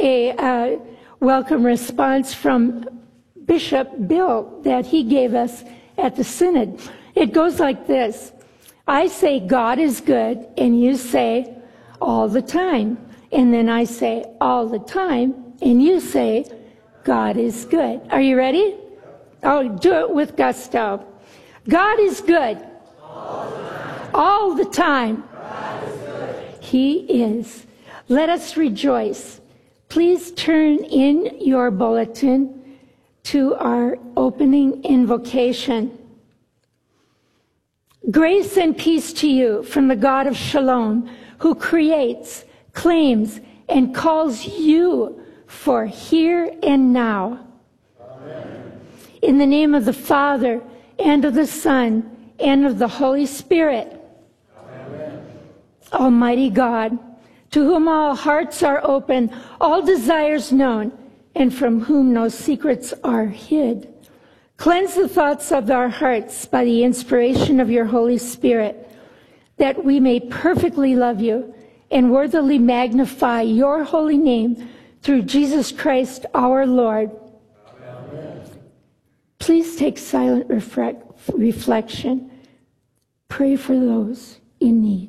a welcome response from Bishop Bill that he gave us at the synod. It goes like this. I say God is good, and you say all the time. And then I say all the time, and you say God is good. Are you ready? Oh, do it with gusto. God is good. All the time. God is good. He is. Let us rejoice. Please turn in your bulletin to our opening invocation. Grace and peace to you from the God of Shalom, who creates, claims, and calls you for here and now. Amen. In the name of the Father, and of the Son, and of the Holy Spirit. Amen. Almighty God, to whom all hearts are open, all desires known, and from whom no secrets are hid. Cleanse the thoughts of our hearts by the inspiration of your Holy Spirit, that we may perfectly love you and worthily magnify your holy name through Jesus Christ our Lord. Amen. Please take silent reflection. Pray for those in need.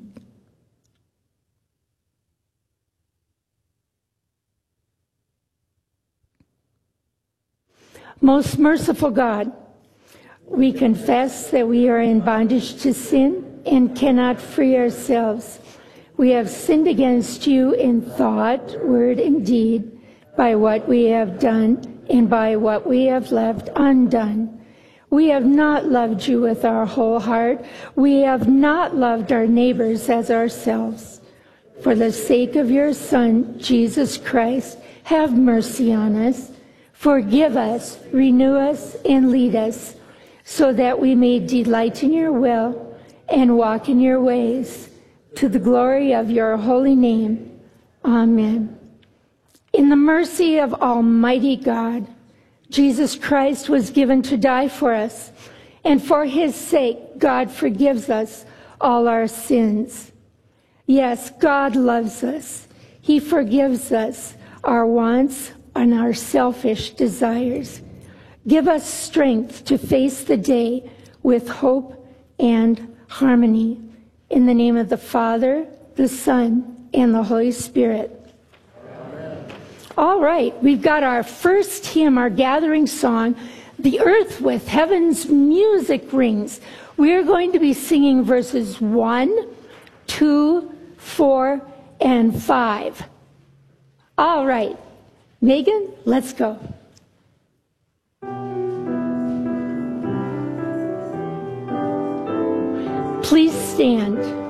Most merciful God, we confess that we are in bondage to sin and cannot free ourselves. We have sinned against you in thought, word, and deed, by what we have done and by what we have left undone. We have not loved you with our whole heart. We have not loved our neighbors as ourselves. For the sake of your Son, Jesus Christ, have mercy on us. Forgive us, renew us, and lead us, so that we may delight in your will and walk in your ways, to the glory of your holy name. Amen. In the mercy of Almighty God, Jesus Christ was given to die for us, and for his sake, God forgives us all our sins. Yes, God loves us. He forgives us our wants and our selfish desires. Give us strength to face the day with hope and harmony. In the name of the Father, the Son, and the Holy Spirit. Amen. All right, we've got our first hymn, our gathering song, The Earth with Heaven's Music Rings. We're going to be singing verses 1, 2, 4, and 5. All right. Megan, let's go. Please stand.